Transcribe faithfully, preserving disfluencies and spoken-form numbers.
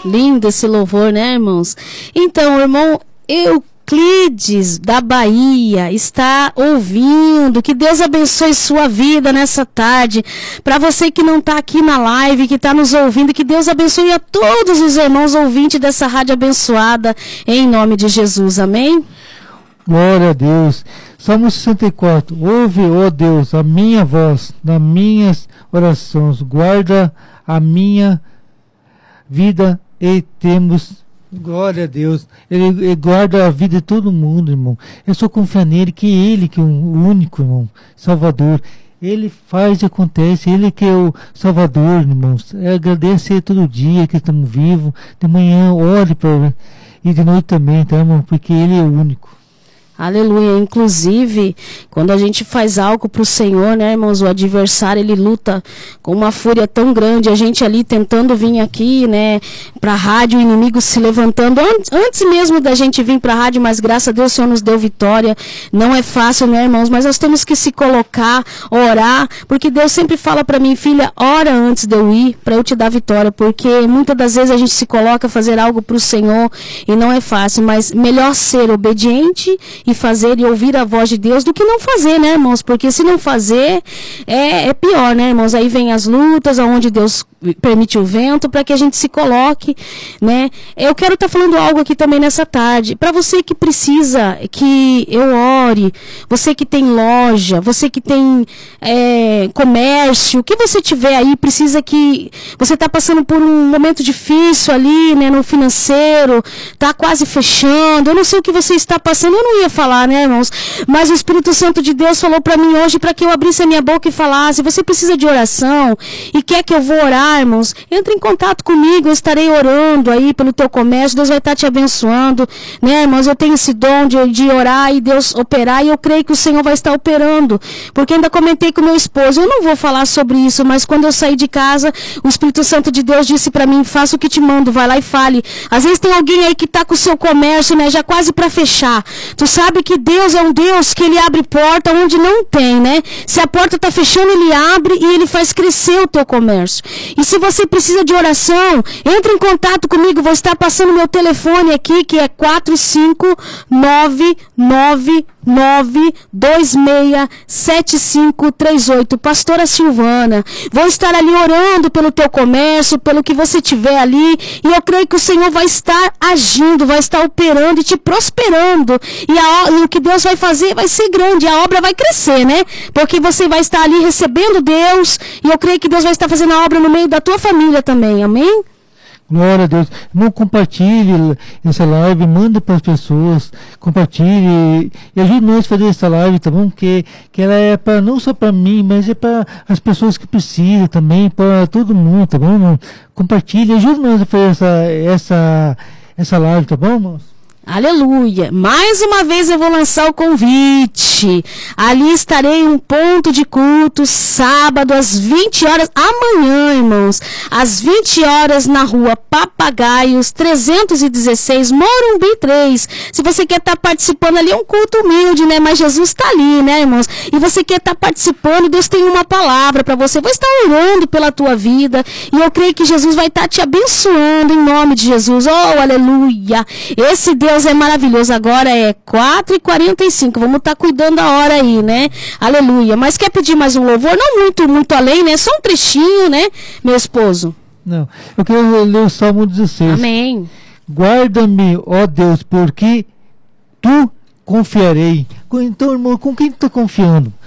Lindo esse louvor, né, irmãos? Então, irmão Euclides, da Bahia, está ouvindo. Que Deus abençoe sua vida nessa tarde. Para você que não está aqui na live, que está nos ouvindo, que Deus abençoe a todos os irmãos ouvintes dessa rádio abençoada, em nome de Jesus. Amém? Glória a Deus. Salmo sessenta e quatro. Ouve, ó Deus, a minha voz nas minhas orações. Guarda a minha vida e temos, glória a Deus, ele, ele guarda a vida de todo mundo, irmão. Eu só confio nele, que ele que é o único, irmão, Salvador. Ele faz e acontece, ele que é o Salvador, irmãos. É agradecer todo dia que estamos vivos, de manhã ore para e de noite também, tá, irmão? Porque ele é o único. Aleluia. Inclusive, quando a gente faz algo para o Senhor, né, irmãos, o adversário, ele luta com uma fúria tão grande, a gente ali tentando vir aqui, né, para a rádio, o inimigo se levantando, antes, antes mesmo da gente vir para a rádio, mas graças a Deus o Senhor nos deu vitória. Não é fácil, né, irmãos, mas nós temos que se colocar, orar, porque Deus sempre fala para mim, filha, ora antes de eu ir, para eu te dar vitória, porque muitas das vezes a gente se coloca a fazer algo para o Senhor e não é fácil, mas melhor ser obediente e fazer e ouvir a voz de Deus do que não fazer, né, irmãos? Porque se não fazer, é, é pior, né, irmãos? Aí vem as lutas, aonde Deus permite o vento, para que a gente se coloque, né? Eu quero estar tá falando algo aqui também nessa tarde, para você que precisa que eu ore, você que tem loja, você que tem é, comércio, o que você tiver aí, precisa que, você está passando por um momento difícil ali, né, no financeiro, está quase fechando, eu não sei o que você está passando, eu não ia falar, né, irmãos? Mas o Espírito Santo de Deus falou para mim hoje, para que eu abrisse a minha boca e falasse, você precisa de oração, e quer que eu vou orar, irmãos, entre em contato comigo, eu estarei orando aí pelo teu comércio, Deus vai estar te abençoando, né, irmãos? Eu tenho esse dom de, de orar e Deus operar, e eu creio que o Senhor vai estar operando, porque ainda comentei com meu esposo, eu não vou falar sobre isso, mas quando eu saí de casa, o Espírito Santo de Deus disse para mim, faça o que te mando, vai lá e fale. Às vezes tem alguém aí que está com o seu comércio, né, já quase para fechar, tu sabe que Deus é um Deus que ele abre porta onde não tem, né? Se a porta está fechando, ele abre e ele faz crescer o teu comércio. E se você precisa de oração, entre em contato comigo, vou estar passando meu telefone aqui, que é quatro cinco nove nove nove dois seis sete cinco três oito. Pastora Silvana, vou estar ali orando pelo teu comércio, pelo que você tiver ali, e eu creio que o Senhor vai estar agindo, vai estar operando e te prosperando, e, a, e o que Deus vai fazer vai ser grande, a obra vai crescer, né? Porque você vai estar ali recebendo Deus, e eu creio que Deus vai estar fazendo a obra no meio da tua família também, amém? Glória a Deus. Irmão, compartilhe essa live, manda para as pessoas, compartilhe e ajude nós a fazer essa live, tá bom? Que, que ela é para não só para mim, mas é para as pessoas que precisam também, para todo mundo, tá bom, irmão? Compartilhe, ajude nós a fazer essa, essa, essa live, tá bom, irmãos? Aleluia. Mais uma vez eu vou lançar o convite. Ali estarei em um ponto de culto, sábado, às vinte horas, amanhã, irmãos, às vinte horas, na rua Papagaios, trezentos e dezesseis, Morumbi três. Se você quer estar tá participando ali, é um culto humilde, né? Mas Jesus está ali, né, irmãos? E você quer estar tá participando, Deus tem uma palavra para você. Vou estar orando pela tua vida. E eu creio que Jesus vai estar tá te abençoando em nome de Jesus. Oh, aleluia. Esse Deus é maravilhoso. Agora é quatro e quarenta e cinco. Vamos estar tá cuidando da hora aí, né? Aleluia. Mas quer pedir mais um louvor? Não muito, muito além, né? Só um trechinho, né, meu esposo? Não. Eu quero ler o Salmo dezesseis. Amém. Guarda-me, ó Deus, porque tu confiarei. Então, irmão, com quem tu está confiando?